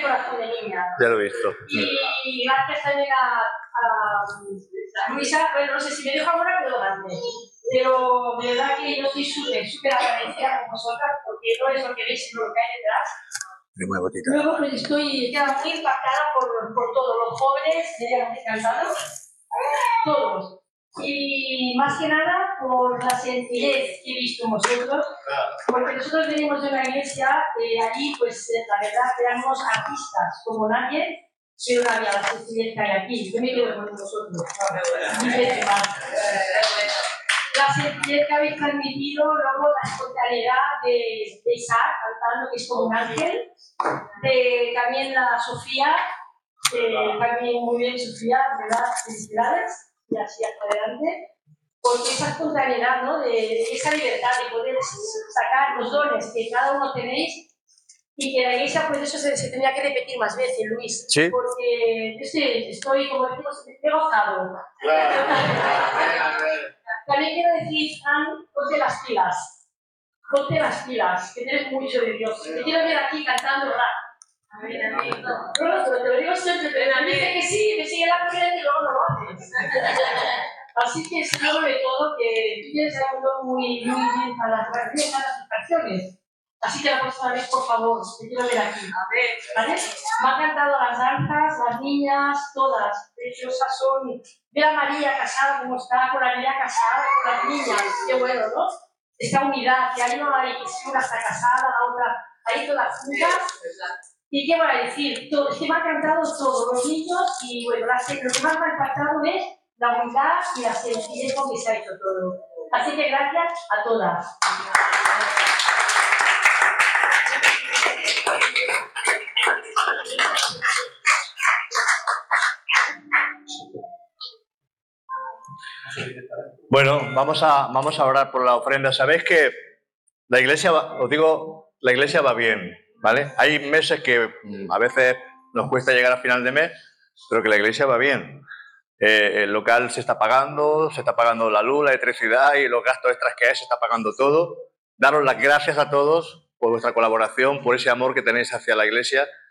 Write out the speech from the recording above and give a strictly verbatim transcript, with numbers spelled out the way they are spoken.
corazón de niña. Ya lo he visto. Y gracias también a, a, a Luisa, bueno, no sé si me dejo alguna, pero grande. Pero de verdad que yo estoy súper, súper agradecida con vosotras, porque no es lo que veis, sino lo que hay detrás. Luego pues estoy ya muy impactada por, por todos los jóvenes, ya han encantado, todos. Y más que nada por la sencillez que he visto en vosotros, porque nosotros venimos de una iglesia y allí, pues la verdad, éramos artistas como nadie, pero no había la sencillez que hay aquí. Yo me quedo con vosotros. La sencillez que habéis transmitido, luego la espontaneidad de, de Isaac cantando, que es como un ángel, de también la Sofía, eh, también muy bien Sofía, ¿verdad? Felicidades. Y así hacia adelante, porque esa espontaneidad, ¿no? de, de esa libertad de poder sacar los dones que cada uno tenéis y que la iglesia, pues eso se, se tendría que repetir más veces, Luis, ¿sí? Porque yo estoy, estoy, como decimos, he gozado. También quiero decir, Ann, ponte las pilas, ponte las pilas, que tienes mucho de Dios. Te quiero ver aquí cantando rap. A ver, a mí, no, no, pero te lo digo siempre, pero a mí dice que sí, que sigue la corriente y luego no lo haces. Así que seguro de todo que tú tienes algo muy, muy bien para las canciones. Así que la próxima vez, por favor, te quiero ver aquí. A ver, ¿vale? Me han cantado las danzas, las niñas, todas. Preciosas son. Ver a María casada como está, con la niña casada, con las niñas. Qué bueno, ¿no? Esta unidad, que hay una que una está casada, la otra, ahí todas juntas. ¿Y qué voy a decir? Todo, es que me han cantado todos los niños y bueno, la, lo que más me ha impactado es la unidad y la sencillez con que se ha hecho todo. Así que gracias a todas. Bueno, vamos a, vamos a orar por la ofrenda. Sabéis que la iglesia, va, os digo, la iglesia va bien, ¿vale? Hay meses que a veces nos cuesta llegar a final de mes, pero que la iglesia va bien. Eh, el local se está pagando, se está pagando la luz, la electricidad y los gastos extras que hay, se está pagando todo. Daros las gracias a todos por vuestra colaboración, por ese amor que tenéis hacia la iglesia